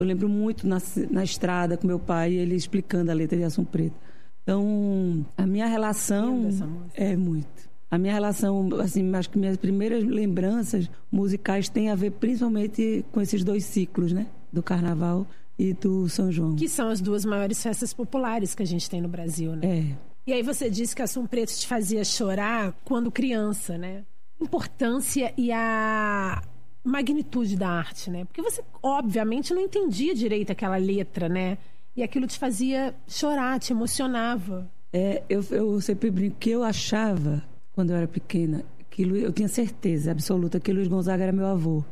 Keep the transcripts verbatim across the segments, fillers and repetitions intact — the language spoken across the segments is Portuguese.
Eu lembro muito na, na estrada com meu pai, ele explicando a letra de Assum Preto. Então, a minha relação é muito. A minha relação, assim, acho que minhas primeiras lembranças musicais têm a ver principalmente com esses dois ciclos, né? Do Carnaval e do São João. Que são as duas maiores festas populares que a gente tem no Brasil, né? É. E aí você disse que Assum Preto te fazia chorar quando criança, né? A importância e a magnitude da arte, né? Porque você, obviamente, não entendia direito aquela letra, né? E aquilo te fazia chorar, te emocionava. É, eu, eu sempre brinco que eu achava, quando eu era pequena, que Lu, eu tinha certeza absoluta que Luiz Gonzaga era meu avô.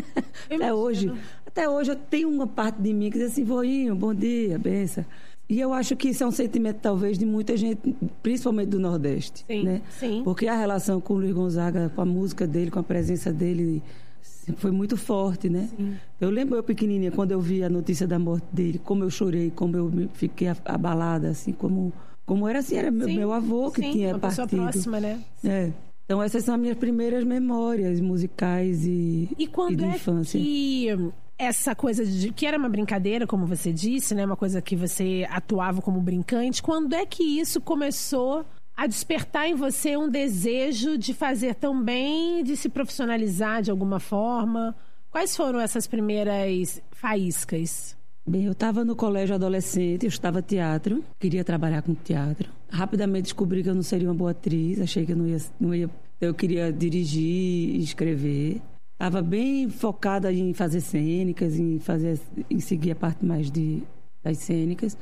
Até hoje, até hoje eu tenho uma parte de mim que diz assim, voinho, bom dia, benção. E eu acho que isso é um sentimento, talvez, de muita gente, principalmente do Nordeste. Sim, né? sim. Porque a relação com o Luiz Gonzaga, com a música dele, com a presença dele, foi muito forte, né? Sim. Eu lembro, eu pequenininha, quando eu vi a notícia da morte dele, como eu chorei, como eu fiquei abalada, assim, como, como era assim, era meu, meu avô que sim, tinha uma partido. Pessoa próxima, né? É. Então, essas são as minhas primeiras memórias musicais e, e, quando e de é infância. Que essa coisa de que era uma brincadeira, como você disse, né? Uma coisa que você atuava como brincante. Quando é que isso começou a despertar em você um desejo de fazer também, de se profissionalizar de alguma forma? Quais foram essas primeiras faíscas? Bem, eu estava no colégio adolescente, eu estudava teatro, queria trabalhar com teatro. Rapidamente descobri que eu não seria uma boa atriz, achei que eu não ia... Não ia eu queria dirigir e escrever. Estava bem focada em fazer cênicas, em, fazer, em seguir a parte mais de, das cênicas.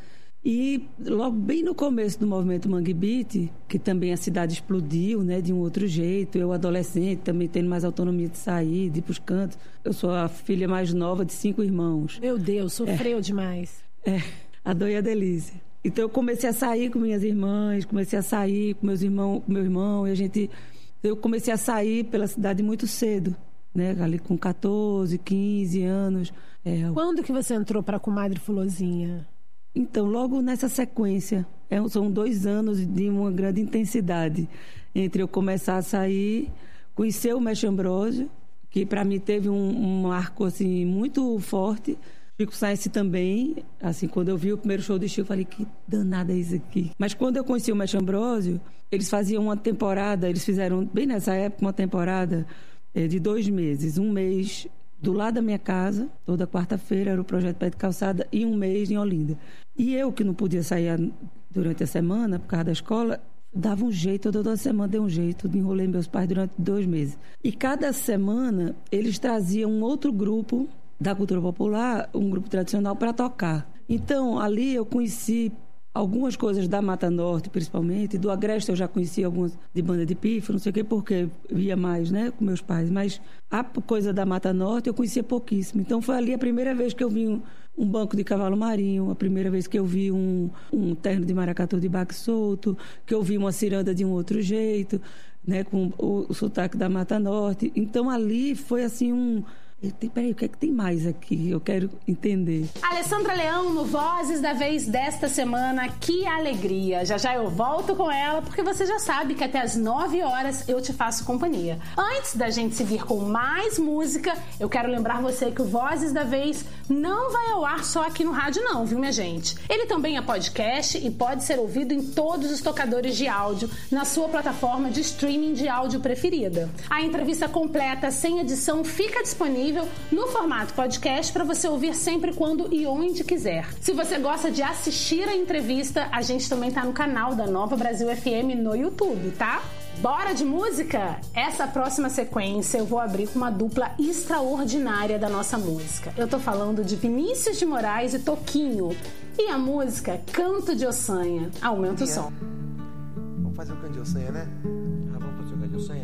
E logo bem no começo do movimento Mangue Beat, que também a cidade explodiu, né, de um outro jeito, eu adolescente também tendo mais autonomia de sair, de ir para os cantos. Eu sou a filha mais nova de cinco irmãos. Meu Deus, sofreu é. demais. É, a dor e a delícia. Então eu comecei a sair com minhas irmãs, comecei a sair com meus irmãos, com meu irmão, e a gente... Eu comecei a sair pela cidade muito cedo, né, ali com catorze, quinze anos. É, Quando que você entrou para a Comadre Fulozinha? Então, logo nessa sequência, é, são dois anos de uma grande intensidade entre eu começar a sair, conhecer o Mestre Ambrósio, que para mim teve um, um arco assim, muito forte, Chico Science também, assim, quando eu vi o primeiro show do Chico, eu falei, que danada é isso aqui. Mas quando eu conheci o Mestre Ambrósio, eles faziam uma temporada, eles fizeram, bem nessa época, uma temporada é, de dois meses, um mês do lado da minha casa, toda quarta-feira era o Projeto Pé de Calçada, e um mês em Olinda. E eu, que não podia sair durante a semana, por causa da escola, dava um jeito, toda semana dei um jeito, enrolei meus pais durante dois meses. E cada semana, eles traziam um outro grupo da cultura popular, um grupo tradicional, para tocar. Então, ali eu conheci algumas coisas da Mata Norte, principalmente. Do Agreste eu já conhecia algumas de banda de pife, não sei o quê, porque via mais, né, com meus pais. Mas a coisa da Mata Norte eu conhecia pouquíssimo. Então, foi ali a primeira vez que eu vi um, um banco de cavalo marinho, a primeira vez que eu vi um, um terno de maracatu de baque solto, que eu vi uma ciranda de um outro jeito, né, com o, o sotaque da Mata Norte. Então, ali foi assim um... Eu tenho, peraí, o que é que tem mais aqui? Eu quero entender. Alessandra Leão no Vozes da Vez desta semana. Que alegria! Já já eu volto com ela, porque você já sabe que até às nove horas eu te faço companhia. Antes da gente seguir com mais música, eu quero lembrar você que o Vozes da Vez não vai ao ar só aqui no rádio não, viu, minha gente? Ele também é podcast e pode ser ouvido em todos os tocadores de áudio na sua plataforma de streaming de áudio preferida. A entrevista completa, sem edição, fica disponível no formato podcast para você ouvir sempre quando e onde quiser. Se você gosta de assistir a entrevista, a gente também tá no canal da Nova Brasil F M no YouTube, tá? Bora de música? Essa próxima sequência eu vou abrir com uma dupla extraordinária da nossa música. Eu tô falando de Vinícius de Moraes e Toquinho. E a música Canto de Ossanha. Aumenta o som. Vamos fazer o Canto de Ossanha, né? Ah, vamos fazer o Canto de Ossanha?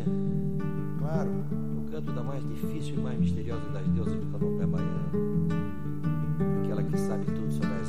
Claro. O canto da mais difícil e mais misteriosa das deusas do candomblé baiano. Aquela que sabe tudo sobre as